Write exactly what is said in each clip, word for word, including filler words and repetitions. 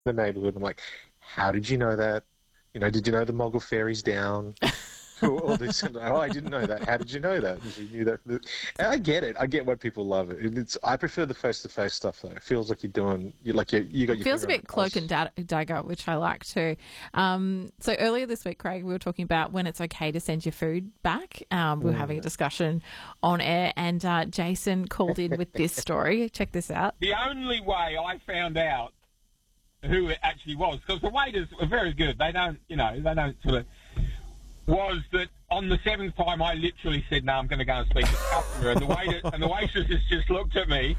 the neighbourhood. I'm like, how did you know that? You know, did you know the Moggle Fairy's down? All this, oh, I didn't know that. How did you know that? You knew that. And I get it. I get why people love it. It's. I prefer the face-to-face stuff though. It feels like you're doing. You like you. You got your. It feels a finger on bit the cloak pulse. and da- dagger, which I like too. Um, so earlier this week, Craig, we were talking about when it's okay to send your food back. Um, we were having a discussion on air, and uh, Jason called in with this story. Check this out. The only way I found out who it actually was, because the waiters are very good. They don't, you know, they don't sort of. Was that on the seventh time I literally said, no, I'm going to go and speak to the customer. And the waiter and the waitresses just looked at me,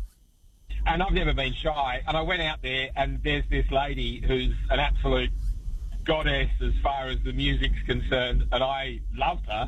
and I've never been shy. And I went out there, and there's this lady who's an absolute goddess as far as the music's concerned, and I loved her,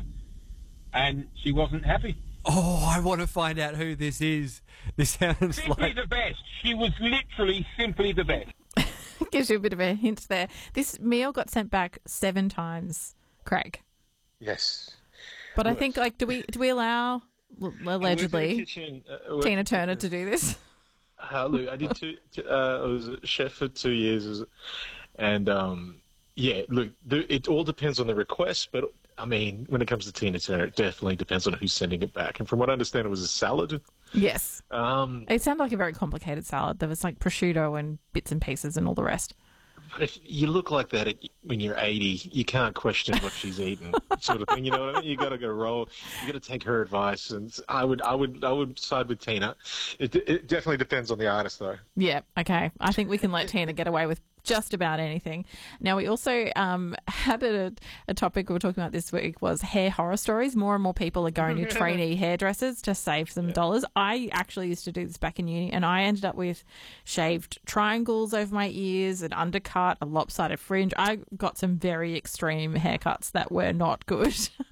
and she wasn't happy. Oh, I want to find out who this is. This sounds Simply like... the best. She was literally simply the best. Gives you a bit of a hint there. This meal got sent back seven times, Craig. Yes. But I think, like, do we do we allow l- allegedly Kitchen, uh, Tina Turner to do this? Uh, look, I did two. two uh, I was a chef for two years, and um, yeah, look, the, it all depends on the request. But I mean, when it comes to Tina Turner, it definitely depends on who's sending it back. And from what I understand, it was a salad. Yes. Um, It sounded like a very complicated salad. There was like prosciutto and bits and pieces and all the rest. But if you look like that at, when you're eighty, you can't question what she's eating, sort of thing. You know what I mean? You got to go roll. You got to take her advice, and I would, I would, I would side with Tina. It, it definitely depends on the artist, though. Yeah, okay. I think we can let Tina get away with just about anything. Now, we also um, had a, a topic we were talking about this week was hair horror stories. More and more people are going to trainee hairdressers to save some dollars. I actually used to do this back in uni, and I ended up with shaved triangles over my ears, an undercut, a lopsided fringe. I got some very extreme haircuts that were not good.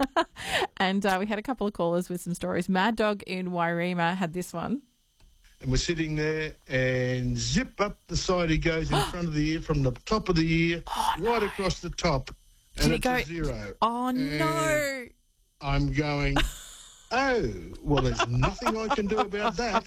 And uh, we had a couple of callers with some stories. Mad Dog in Wairema had this one. And we're sitting there, and zip up the side he goes in front of the ear, from the top of the ear, Oh, right across the top, and Did it it's go- a zero. Oh, And no. I'm going, oh, well, there's nothing I can do about that.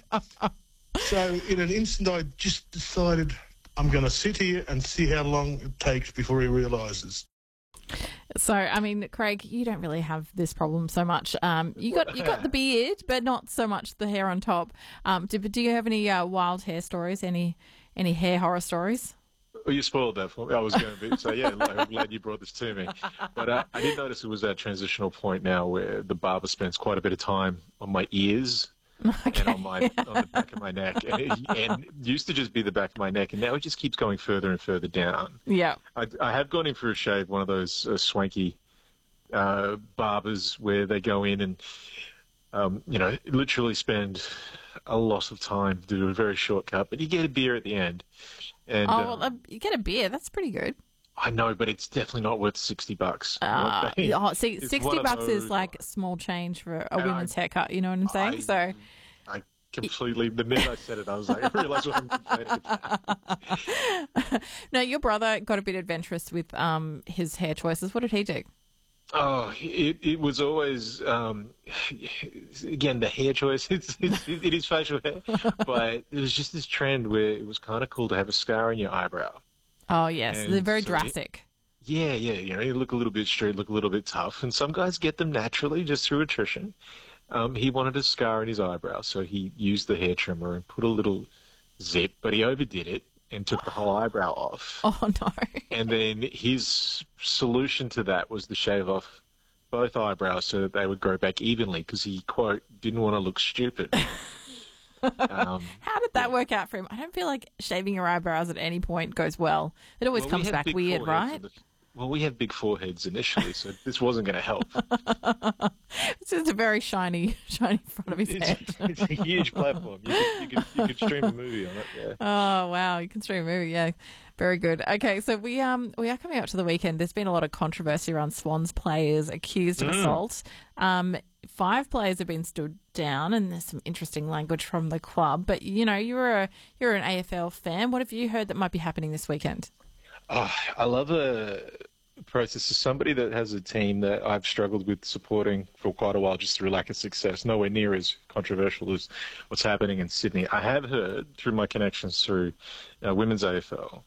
So in an instant, I just decided I'm going to sit here and see how long it takes before he realises. So, I mean, Craig, you don't really have this problem so much. Um, you got you got the beard, but not so much the hair on top. Um, do, do you have any uh, wild hair stories? Any any hair horror stories? Well, you spoiled that for me. I was going to be, so yeah, I'm glad you brought this to me. But uh, I did notice it was that transitional point now where the barber spends quite a bit of time on my ears. Okay. And on my on the back of my neck, and it, and it used to just be the back of my neck, and now it just keeps going further and further down. Yeah. I, I have gone in for a shave, one of those uh, swanky uh, barbers where they go in and um, you know literally spend a lot of time to do a very short cut, but you get a beer at the end. And Oh, uh, well, uh, you get a beer. That's pretty good. I know, but it's definitely not worth sixty bucks. Uh, You know what I mean? oh, see, It's sixty one of bucks is those- like small change for a And woman's I- haircut. You know what I'm saying? I- so. I completely, the minute I said it, I was like, I realised what I'm complaining about. No, your brother got a bit adventurous with um his hair choices. What did he do? Oh, it, it was always, um, again, the hair choice, it's, it's, it is facial hair, but there was just this trend where it was kind of cool to have a scar in your eyebrow. Oh, yes. And They're very so drastic. Yeah, yeah, you know, you look a little bit straight, look a little bit tough, and some guys get them naturally just through attrition. Um, he wanted a scar in his eyebrow, so he used the hair trimmer and put a little zip, but he overdid it and took the whole eyebrow off. Oh, no. And then his solution to that was to shave off both eyebrows so that they would grow back evenly because he, quote, didn't want to look stupid. um, How did that work out for him? I don't feel like shaving your eyebrows at any point goes well. It always well, we comes had back big weird, foreheads right? in the- Well, we have big foreheads initially, so this wasn't going to help. It's just a very shiny, shiny front of his It's, head. it's a huge platform. You could, you, could, you could stream a movie on it, yeah. Oh wow, you can stream a movie, yeah. Very good. Okay, so we um we are coming up to the weekend. There's been a lot of controversy around Swans players accused of assault. Um, five players have been stood down, and there's some interesting language from the club. But you know, you're a you're an A F L fan. What have you heard that might be happening this weekend? Oh, I love a process. As somebody that has a team that I've struggled with supporting for quite a while just through lack of success, nowhere near as controversial as what's happening in Sydney. I have heard through my connections through uh, Women's A F L